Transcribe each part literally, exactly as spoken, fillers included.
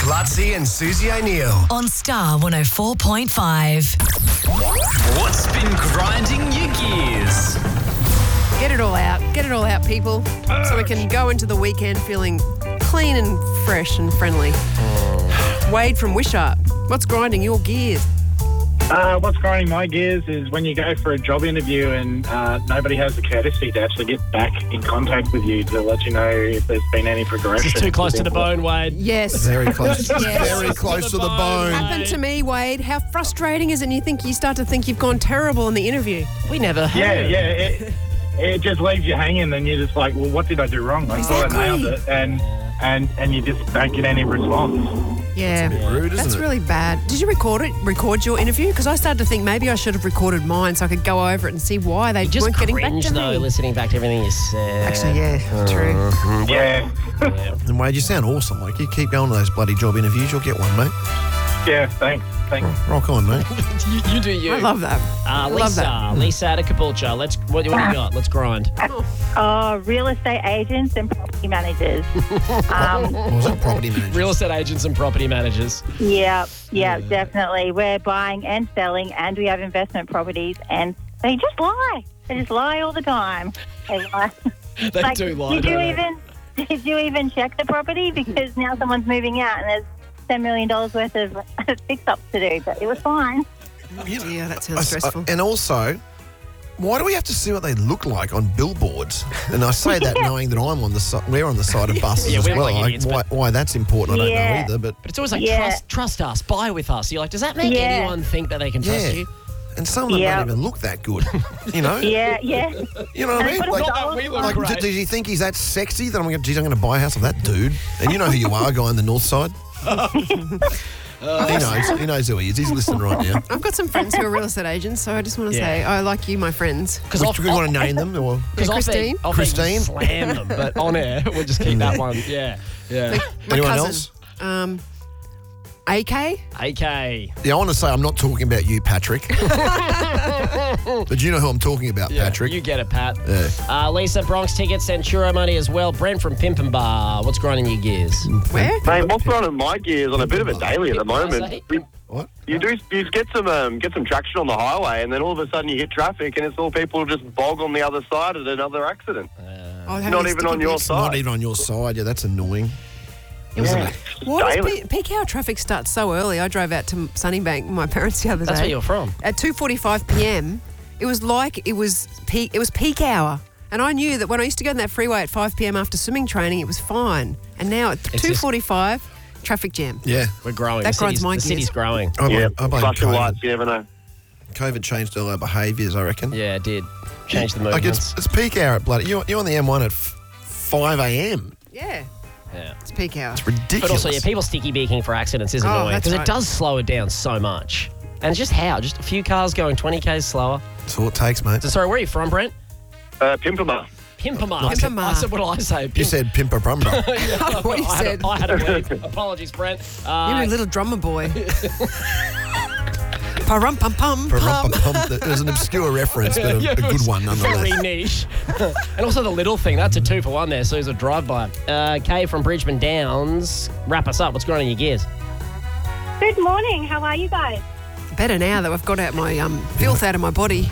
Lutzi and Susie O'Neill. On Star one oh four point five. What's been grinding your gears? Get it all out. Get it all out, people. So we can go into the weekend feeling clean and fresh and friendly. Wade from Wishart, what's grinding your gears? Uh, what's grinding my gears is when you go for a job interview and uh, nobody has the courtesy to actually get back in contact with you to let you know if there's been any progression. This is too close to the bone, Wade. Yes. Very close. Yes. Very close to the bone. Happened to me, Wade. How frustrating is it? And you think you start to think you've gone terrible in the interview. We never have. Yeah, yeah. It, it just leaves you hanging and you're just like, well, what did I do wrong? I thought I nailed it. And, and, and you just don't get any response. Yeah, That's a bit rude, isn't that's it? really bad. Did you record it? Record your interview? Because I started to think maybe I should have recorded mine so I could go over it and see why they You just weren't getting back cringe, to though, me. listening back to everything you said. Actually, yeah, true. Yeah. And Wade, you sound awesome. Like, you keep going to those bloody job interviews, you'll get one, mate. Yeah, thanks. Thanks. Rock on, mate. you, you do you. I love that. Uh, I Lisa, love that. Lisa out of Caboolture. Let's, what, what do you got? Let's grind. Oh, real estate agents and property managers. Um, What was it? Property manager. Real estate agents and property managers. yeah, yeah, definitely. We're buying and selling, and we have investment properties, and they just lie. They just lie all the time. They lie. They Like, do lie. Did you don't they? even did you even check the property? Because now someone's moving out, and there's ten million dollars worth of fix-ups to do. But it was fine. Yeah, that I- sounds I- stressful. and also, why do we have to see what they look like on billboards? And I say that knowing that I'm on the si- we're on the side of buses Yeah, as we're well. like idiots, why, why that's important, I don't Yeah. know either. But But it's always like, Yeah. trust trust us, buy with us. You're like, does that make Yeah. anyone think that they can trust yeah, you? and some of them Yeah. don't even look that good. You know. Yeah, yeah. You know what I And mean? they put a Like, dollar we look like, great. d- does he think he's that sexy that I'm going? Geez, I'm going to buy a house of that dude. And you know who you are, guy on the north side. He knows. He knows who he is. He's listening right now. I've got some friends who are real estate agents, so I just want to Yeah. say I like you, my friends. Because Which, do you want to name them or? Because Yeah, off air- Christine. off air you Christine. slam them, but on air, we'll just keep that one. Yeah, yeah. My Anyone cousin, else? Um, A K? A K. Yeah, I want to say I'm not talking about you, Patrick. But you know who I'm talking about, Yeah, Patrick. you get it, Pat. Yeah. Uh, Lisa, Bronx tickets, Centuro money as well. Brent from Pimpin' Bar. What's grinding your gears? Where? Mate, what's grinding my gears on a bit of a daily at the moment? Say? You, What? you do you get some um, get some traction on the highway, and then all of a sudden you hit traffic, and it's all people just bog on the other side at another accident. Oh, having Not a even sticky on your bits. side. Not even on your side. Yeah, that's annoying. Yeah. Why does Daily. pe- peak hour traffic start so early? I drove out to Sunnybank with my parents the other That's day. where you're from. At two forty-five p.m. It was like it was peak. It was peak hour, and I knew that when I used to go on that freeway at five p.m. after swimming training, it was fine. And now at It's two forty-five, traffic jam. Yeah. We're growing. That the grinds city's, my the gears. city's growing. I blame, Yeah, I blame flashing COVID. lights, you never know. COVID changed all our behaviours, I reckon. Yeah, it did. Change the Like movements. it's, it's peak hour at bloody. You're, you're on the M one at f- five a.m. Yeah, yeah. it's peak hour. It's ridiculous. But also, yeah, people sticky beaking for accidents is Oh, annoying that's because right. it does slow it down so much. And it's just how? Just a few cars going twenty k's slower. That's all it takes, mate. So, sorry, where are you from, Brent? Uh, Pimpama. Pimpama. I said, Pimpama. I said, what did I say? You Pimp- said pimper brumber. I don't know what you I had, said. a, I had a week. Apologies, Brent. You're Uh, a little drummer boy. Parum pum pum pum. There's an obscure reference, but a, yeah, a it good was one Very nonetheless. niche. And also the little thing. That's a two for one there, so it's a drive-by. Uh, Kay from Bridgman Downs. Wrap us up. What's going on in your gears? Good morning. How are you guys? Better now that I've got out my um, filth out of my body.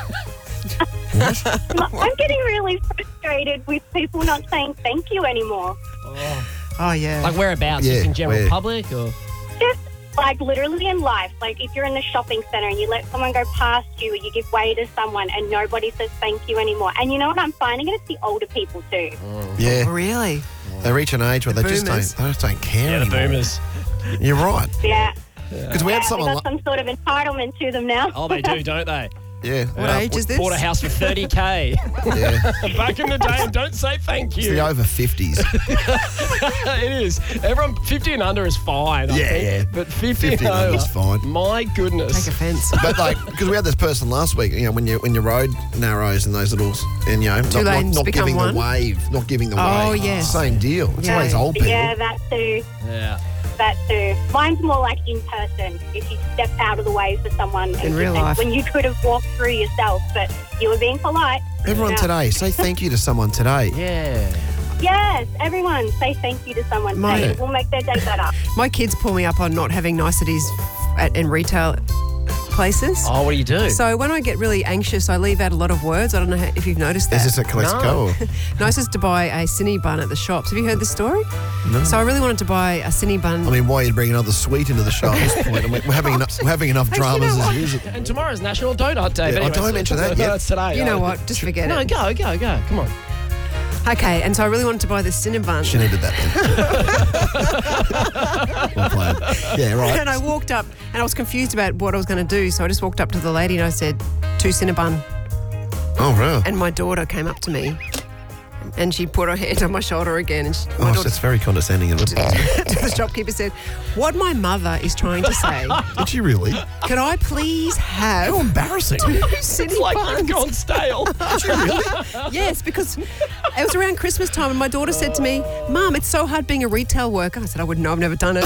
I'm getting really frustrated with people not saying thank you anymore. Oh yeah. Like whereabouts? Yeah, Just in general where? public? Or? Just like literally in life. Like if you're in the shopping centre and you let someone go past you or you give way to someone and nobody says thank you anymore. And you know what I'm finding? It's the older people too. Yeah, Really? they reach an age where they just don't, boomers. they just don't care Yeah, the anymore. boomers. You're right. Yeah. Because we had Yeah, they someone got like, some sort of entitlement to them now. Oh, they do, don't they? yeah, What uh, age is this? Bought a house for thirty K. yeah, Back in the day, and don't say thank it's you. the over fifties. It is. Everyone fifty and under is fine. I Yeah, think. yeah. But fifty, fifty and and over, under's fine. My goodness. Take offence. But like, because we had this person last week, you know, when you when your road narrows and those little, and you know, not, not, lanes not become giving one? the wave, not giving the Oh, wave. yes. Same deal. It's Yeah. always old people. Yeah, that too. Yeah. That too. Mine's more like in person. If you step out of the way for someone In and real and life. when you could have walked through yourself, but you were being polite. Everyone Yeah. today, say thank you to someone today. Yeah. Yes, everyone say thank you to someone. My- Say it will make their day better. My kids pull me up on not having niceties at, in retail places. Oh, what do you do? So when I get really anxious, I leave out a lot of words. I don't know how, if you've noticed that. Is this at Calexico? No. or- Nicest to buy a Cine bun at the shops. Have you heard this story? No. So I really wanted to buy a Cine bun. I mean, why are you bringing another sweet into the show at this point? I mean, we're having enough, we're having enough Hey, you dramas know as what? usual. And tomorrow's National Donut Day. Yeah, but oh, anyway, don't mention that yet. That's today. you oh. know what? Just forget No, it. go, go, go. Come on. Okay, and so I really wanted to buy this Cine bun. She needed that then. Well played. Yeah, right. And I walked up and I was confused about what I was going to do. So I just walked up to the lady and I said, two Cinnabon. Oh, really? And my daughter came up to me and she put her hand on my shoulder again. And she, my Oh, daughter that's very condescending. Isn't it? to the shopkeeper said, what my mother is trying to say, Did she really? can I please have How embarrassing. two Cinnabons? It's like you've gone stale. Yes, because it was around Christmas time and my daughter said to me, Mum, it's so hard being a retail worker. I said, I wouldn't know, I've never done it.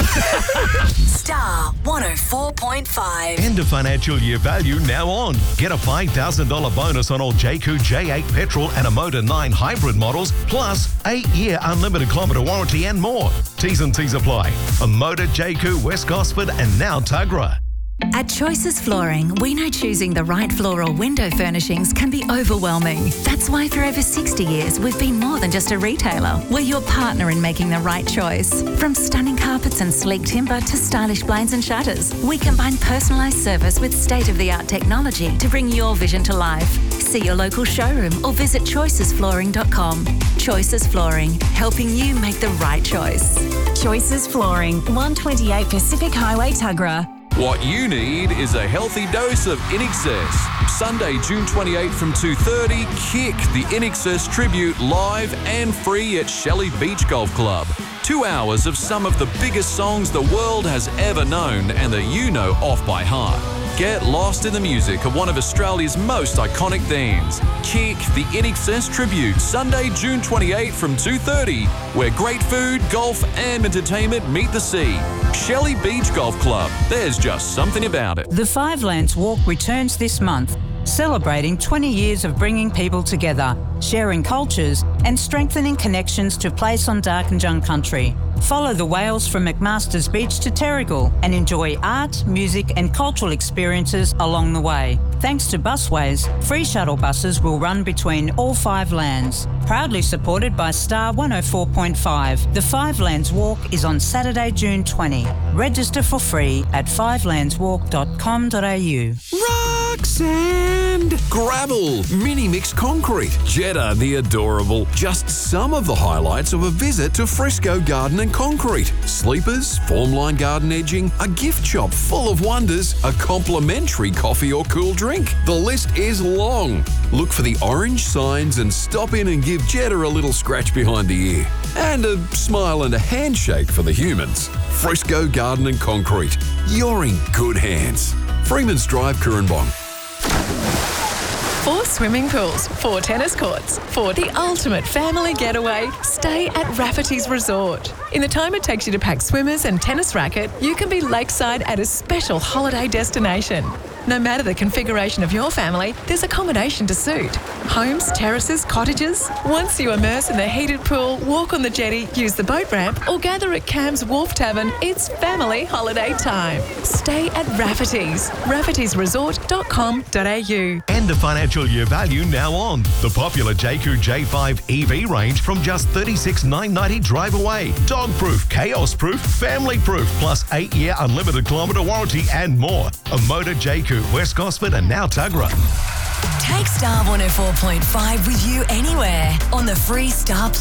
Star one oh four point five. End of financial year value now on. Get a five thousand dollars bonus on all J Q J eight petrol and a Motor nine hybrid models, plus eight-year unlimited kilometre warranty and more. T's and C's apply. A Motor, J Q, West Gosford and now Tuggerah. At Choices Flooring, we know choosing the right floor or window furnishings can be overwhelming. That's why for over sixty years, we've been more than just a retailer. We're your partner in making the right choice. From stunning carpets and sleek timber to stylish blinds and shutters, we combine personalised service with state-of-the-art technology to bring your vision to life. See your local showroom or visit choices flooring dot com. Choices Flooring, helping you make the right choice. Choices Flooring, one twenty-eight Pacific Highway, Tuggerah. What you need is a healthy dose of In Excess. Sunday, June twenty-eighth from two thirty, Kick the In Excess tribute live and free at Shelley Beach Golf Club. Two hours of some of the biggest songs the world has ever known and that you know off by heart. Get lost in the music of one of Australia's most iconic bands. Kick the In Excess tribute, Sunday, June twenty-eighth from two thirty, where great food, golf and entertainment meet the sea. Shelley Beach Golf Club. There's just something about it. The Five Lands Walk returns this month, celebrating twenty years of bringing people together, sharing cultures and strengthening connections to place on Darkinjung country. Follow the whales from McMaster's Beach to Terrigal and enjoy art, music and cultural experiences along the way. Thanks to Busways, free shuttle buses will run between all five lands. Proudly supported by Star one oh four point five, the Five Lands Walk is on Saturday, June twentieth. Register for free at five lands walk dot com dot a u. Rock sand, gravel, mini mixed concrete, Jetta the adorable. Just some of the highlights of a visit to Frisco Garden and Concrete. Sleepers, formline garden edging, a gift shop full of wonders, a complimentary coffee or cool drink. The list is long. Look for the orange signs and stop in and give Jetta a little scratch behind the ear. And a smile and a handshake for the humans. Frisco Garden and Concrete. You're in good hands. Freeman's Drive, Currumbong. Four swimming pools, four tennis courts, for the ultimate family getaway, stay at Rafferty's Resort. In the time it takes you to pack swimmers and tennis racket, you can be lakeside at a special holiday destination. No matter the configuration of your family, there's accommodation to suit. Homes, terraces, cottages. Once you immerse in the heated pool, walk on the jetty, use the boat ramp, or gather at Cam's Wharf Tavern, it's family holiday time. Stay at Rafferty's, raffertys resort dot com dot a u. End of financial year value now on. The popular J Q J five E V range from just thirty-six thousand nine hundred ninety drive away. Dog-proof, chaos-proof, family-proof, plus eight-year unlimited kilometre warranty and more. A Motor J Q, West Gosford and now Tuggerah. Take Star one oh four point five with you anywhere on the free Star Plus